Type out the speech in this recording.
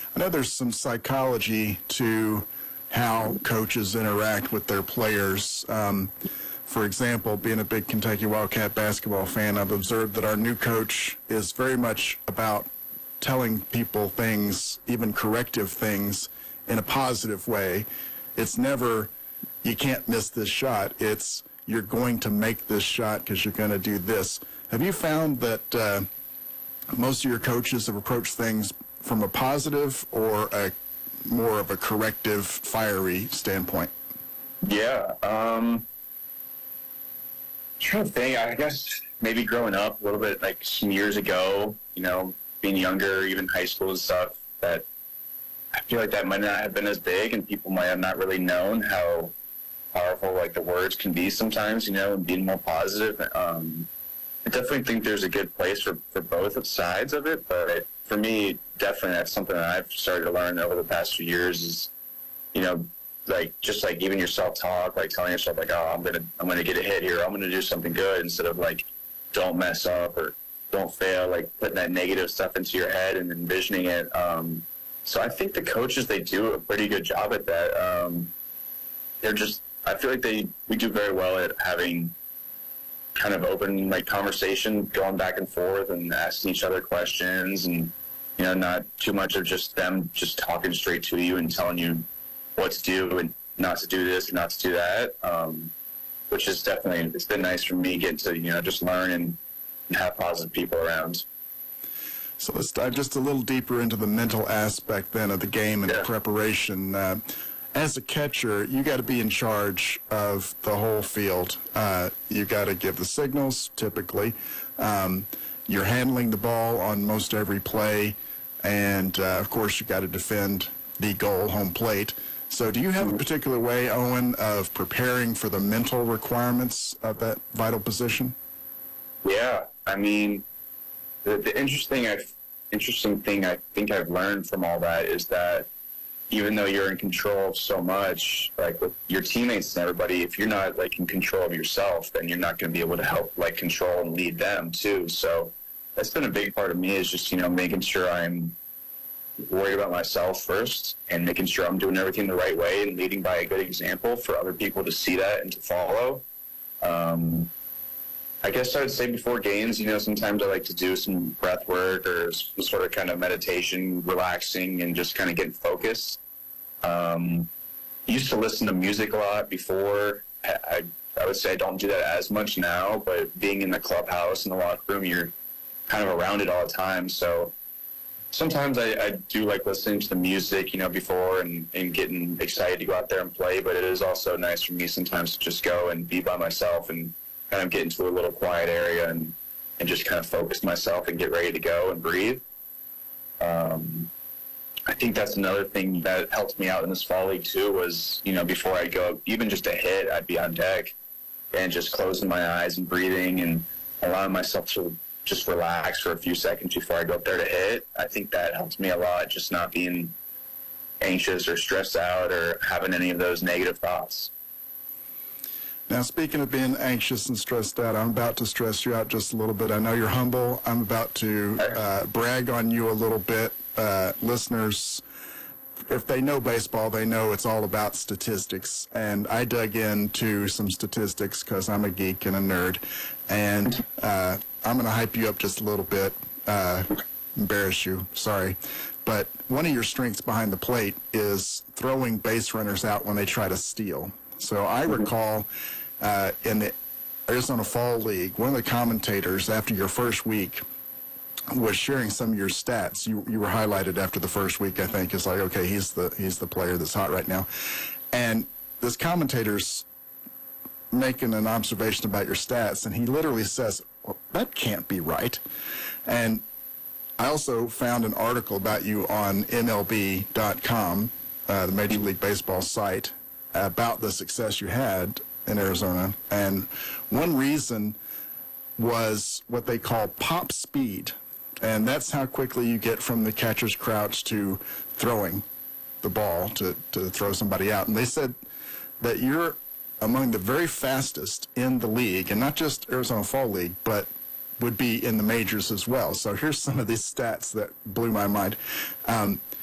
I know there's some psychology to how coaches interact with their players. For example, being a big Kentucky Wildcat basketball fan, I've observed that our new coach is very much about telling people things, even corrective things, in a positive way. It's never, you can't miss this shot. It's, you're going to make this shot because you're going to do this. Have you found that most of your coaches have approached things from a positive or a more of a corrective, fiery standpoint? Yeah. Trying to think, I guess maybe growing up a little bit, like some years ago, you know, being younger, even high school and stuff, that I feel like that might not have been as big, and people might have not really known how powerful like the words can be sometimes, you know, and being more positive. I definitely think there's a good place for both sides of it, but for me, definitely that's something that I've started to learn over the past few years is, you know, like just like giving yourself talk, like telling yourself like, oh, I'm gonna get a hit here, I'm gonna do something good, instead of like, don't mess up or don't fail, like putting that negative stuff into your head and envisioning it. So I think the coaches, they do a pretty good job at that. They're just, I feel like we do very well at having kind of open like conversation, going back and forth and asking each other questions, and you know, not too much of just them just talking straight to you and telling you what to do and not to do this and not to do that, which is definitely, it's been nice for me getting to, you know, just learn and have positive people around. So let's dive just a little deeper into the mental aspect then of the game and the preparation. As a catcher, you got to be in charge of the whole field. You got to give the signals, typically. You're handling the ball on most every play, and of course you got to defend the goal, home plate. So do you have a particular way, Owen, of preparing for the mental requirements of that vital position? Yeah, I mean, the interesting thing I think I've learned from all that is that even though you're in control of so much, like with your teammates and everybody, if you're not like in control of yourself, then you're not going to be able to help like control and lead them too. So that's been a big part of me, is just, you know, making sure I'm worried about myself first and making sure I'm doing everything the right way and leading by a good example for other people to see that and to follow. I guess I would say before games, you know, sometimes I like to do some breath work or some sort of kind of meditation, relaxing, and just kind of getting focused. Used to listen to music a lot before. I would say I don't do that as much now, but being in the clubhouse, in the locker room, you're kind of around it all the time. So sometimes I do like listening to the music, you know, before and getting excited to go out there and play, but it is also nice for me sometimes to just go and be by myself and kind of get into a little quiet area and just kind of focus myself and get ready to go and breathe. I think that's another thing that helped me out in this fall league too, was, you know, before I'd go, even just a hit, I'd be on deck and just closing my eyes and breathing and allowing myself to just relax for a few seconds before I go up there to hit. I think that helps me a lot, just not being anxious or stressed out or having any of those negative thoughts. Now, speaking of being anxious and stressed out, I'm about to stress you out just a little bit. I know you're humble. I'm about to brag on you a little bit. Listeners, if they know baseball, they know it's all about statistics. And I dug into some statistics because I'm a geek and a nerd. And I'm going to hype you up just a little bit, embarrass you, sorry. But one of your strengths behind the plate is throwing base runners out when they try to steal. So I recall in the Arizona Fall League, one of the commentators after your first week was sharing some of your stats. You were highlighted after the first week, I think. It's like, okay, he's the player that's hot right now. And this commentator's making an observation about your stats, and he literally says, well, that can't be right. And I also found an article about you on MLB.com, the Major League Baseball site, about the success you had in Arizona. And one reason was what they call pop speed. And that's how quickly you get from the catcher's crouch to throwing the ball to throw somebody out. And they said that you're among the very fastest in the league, and not just Arizona Fall League, but would be in the majors as well. So here's some of these stats that blew my mind.